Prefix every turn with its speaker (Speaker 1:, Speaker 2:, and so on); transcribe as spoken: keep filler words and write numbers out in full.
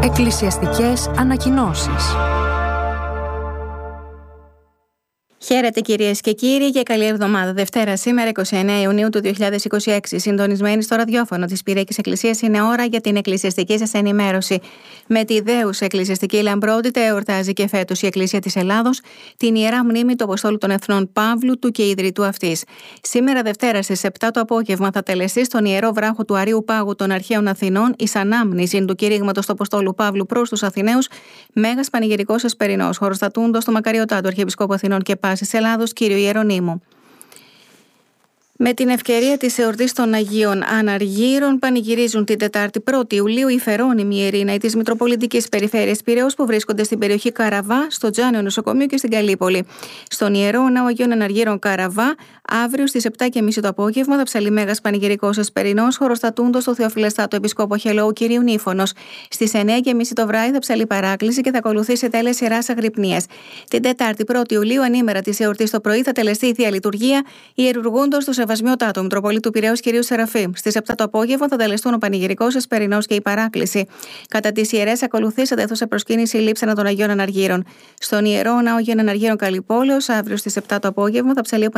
Speaker 1: Εκκλησιαστικές ανακοινώσεις.
Speaker 2: Χαίρετε κυρίες και κύριοι και καλή εβδομάδα. Δευτέρα σήμερα, εικοστή ενάτη Ιουνίου του δύο χιλιάδες είκοσι έξι. Συντονισμένοι στο ραδιόφωνο της Πυριακής Εκκλησίας, είναι ώρα για την εκκλησιαστική σας ενημέρωση. Με τη δέουσα εκκλησιαστική λαμπρότητα εορτάζει και φέτος η Εκκλησία της Ελλάδος την ιερά μνήμη του Αποστόλου των Εθνών Παύλου του και ιδρυτού αυτής. Σήμερα, Δευτέρα στις επτά το απόγευμα, θα τελεστεί στον ιερό βράχο του Αρείου Πάγου των Αρχαίων Αθηνών εις ανάμνηση του κηρύγματος του Αποστόλου Παύλου προς τους Αθηναίους, μέγας πανηγυρικός εσπερινός, χωροστατούντος του μακαριωτάτου Αρχιεπισκόπου Αθηνών και Πάσης Ελλάδος, κύριο Ιερονύμου. Με την ευκαιρία της εορτής των Αγίων Αναργύρων, πανηγυρίζουν την Τετάρτη πρώτη Ιουλίου οι Φερόνιμοι Ιερήναοι της Μητροπολιτικής Περιφέρειας Πειραιώς που βρίσκονται στην περιοχή Καραβά, στο Τζάνιο Νοσοκομείο και στην Καλύπολη. Στον Ιερό Ναό Αγίων Αναργύρων Καραβά, αύριο στις επτά και μισή το απόγευμα, θα ψαλεί μέγας πανηγυρικός εσπερινός, χωροστατούντος στο Θεοφυλεστάτο Επισκόπο Χελώου κυρίου Νύφωνος. Στις εννιά και μισή το βράδυ θα ψαλεί παράκληση και θα ακολουθήσει τέλεια σειράς αγρυπνίας. Την Τετάρτη πρώτη Ιουλίου, ανήμερα της εορτής το πρωί, θα τελεστεί η Θεία Λειτουργία ιερουργούντος του Σεβασμιωτάτου Μητροπολίτου Πειραιώς κυρίου Σεραφείμ. Στις επτά το απόγευμα θα τελεστούν ο πανηγυρικός εσπερινός και η παράκληση. Κατά τις ιερές ακολουθήσει θα έδωσε προσκύνηση η λείψανα των Αγίων Αναργύρων. Στον Ιερό Ναό Αγίων Αναργύρων Καλυπόλεως, αύριο στις επτά το απόγευμα, θα ψαλεί ο